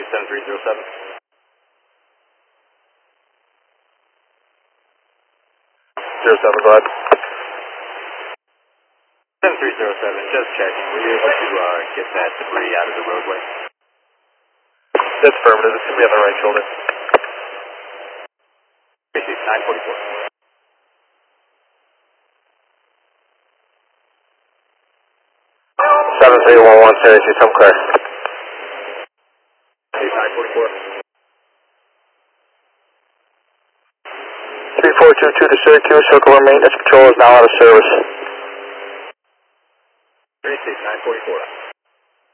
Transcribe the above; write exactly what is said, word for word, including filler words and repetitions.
seven three zero seven. Zero seven, go ahead. seven three zero seven, just checking. Were you able to uh, get that debris out of the roadway? That's affirmative. It's going to be on the right shoulder. Received nine forty-four. seven three one one, Syracuse, I'm clear. Received nine forty-four. three four two two to Syracuse, Circle Maintenance Patrol is now out of service. Received nine forty-four.